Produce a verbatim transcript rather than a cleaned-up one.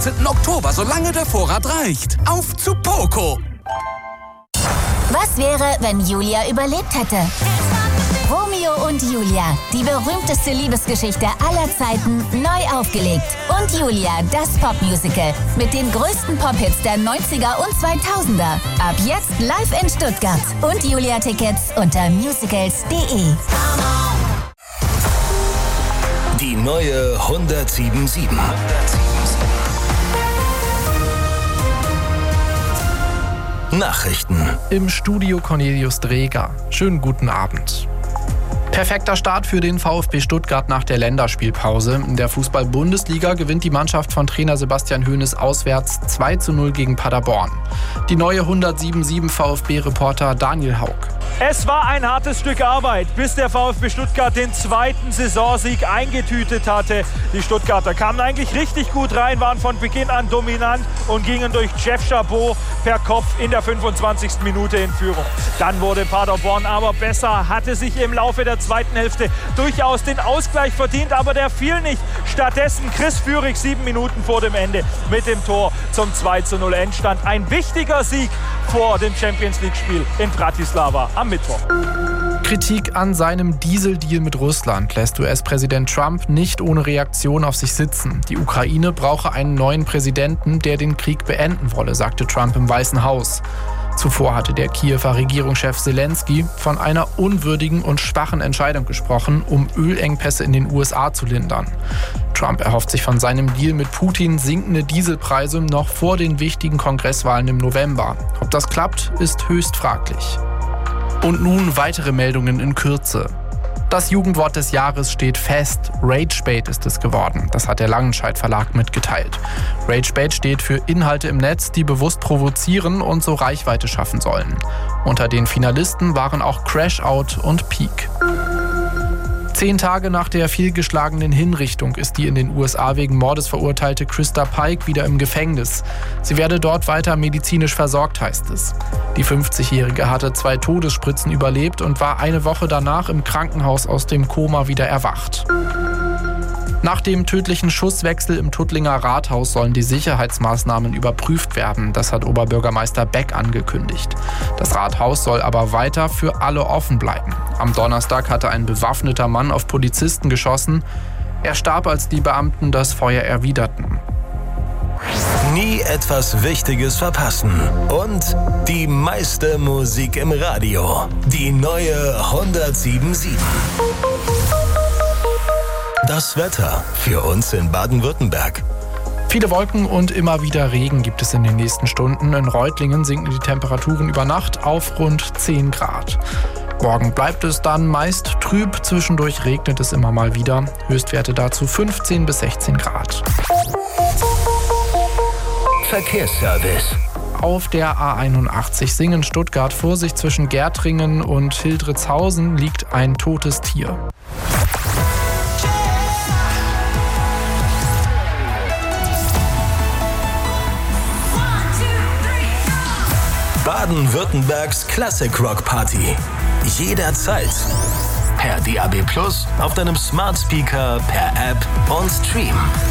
achtzehnten Oktober, solange der Vorrat reicht. Auf zu Poco! Was wäre, wenn Julia überlebt hätte? Romeo und Julia, die berühmteste Liebesgeschichte aller Zeiten, neu aufgelegt. Und Julia, das Popmusical mit den größten Pop-Hits der neunziger und zweitausender. Ab jetzt live in Stuttgart. Und Julia-Tickets unter musicals punkt de. Die neue hundertsieben Komma sieben. Nachrichten. Im Studio Cornelius Dreger. Schönen guten Abend. Perfekter Start für den VfB Stuttgart nach der Länderspielpause. In der Fußball-Bundesliga gewinnt die Mannschaft von Trainer Sebastian Hoeneß auswärts zwei zu null gegen Paderborn. Die neue hundertsieben Komma sieben VfB-Reporter Daniel Haug. Es war ein hartes Stück Arbeit, bis der VfB Stuttgart den zweiten Saisonsieg eingetütet hatte. Die Stuttgarter kamen eigentlich richtig gut rein, waren von Beginn an dominant und gingen durch Jeff Chabot per Kopf in der fünfundzwanzigsten Minute in Führung. Dann wurde Paderborn aber besser, hatte sich im Laufe der zweiten Hälfte durchaus den Ausgleich verdient, aber der fiel nicht. Stattdessen Chris Führig sieben Minuten vor dem Ende mit dem Tor zum zwei zu null Endstand. Ein wichtiger Sieg vor dem Champions-League-Spiel in Bratislava am Mittwoch. Kritik an seinem Dieseldeal mit Russland lässt U S-Präsident Trump nicht ohne Reaktion auf sich sitzen. Die Ukraine brauche einen neuen Präsidenten, der den Krieg beenden wolle, sagte Trump im Weißen Haus. Zuvor hatte der Kiewer Regierungschef Zelensky von einer unwürdigen und schwachen Entscheidung gesprochen, um Ölengpässe in den U S A zu lindern. Trump erhofft sich von seinem Deal mit Putin sinkende Dieselpreise noch vor den wichtigen Kongresswahlen im November. Ob das klappt, ist höchst fraglich. Und nun weitere Meldungen in Kürze. Das Jugendwort des Jahres steht fest. Ragebait ist es geworden. Das hat der Langenscheidt Verlag mitgeteilt. Ragebait steht für Inhalte im Netz, die bewusst provozieren und so Reichweite schaffen sollen. Unter den Finalisten waren auch Crashout und Peak. Zehn Tage nach der fehlgeschlagenen Hinrichtung ist die in den U S A wegen Mordes verurteilte Krista Pike wieder im Gefängnis. Sie werde dort weiter medizinisch versorgt, heißt es. Die fünfzigjährige hatte zwei Todesspritzen überlebt und war eine Woche danach im Krankenhaus aus dem Koma wieder erwacht. Nach dem tödlichen Schusswechsel im Tuttlinger Rathaus sollen die Sicherheitsmaßnahmen überprüft werden. Das hat Oberbürgermeister Beck angekündigt. Das Rathaus soll aber weiter für alle offen bleiben. Am Donnerstag hatte ein bewaffneter Mann auf Polizisten geschossen. Er starb, als die Beamten das Feuer erwiderten. Nie etwas Wichtiges verpassen. Und die meiste Musik im Radio. Die neue hundertsieben Komma sieben. Das Wetter für uns in Baden-Württemberg. Viele Wolken und immer wieder Regen gibt es in den nächsten Stunden. In Reutlingen sinken die Temperaturen über Nacht auf rund zehn Grad. Morgen bleibt es dann meist trüb, zwischendurch regnet es immer mal wieder. Höchstwerte dazu fünfzehn bis sechzehn Grad. Verkehrsservice. Auf der A einundachtzig Singen Stuttgart Vorsicht zwischen Gärtringen und Hildritzhausen liegt ein totes Tier. Baden-Württembergs Classic Rock Party. Jederzeit. Per D A B plus, auf deinem Smart Speaker, per App und Stream.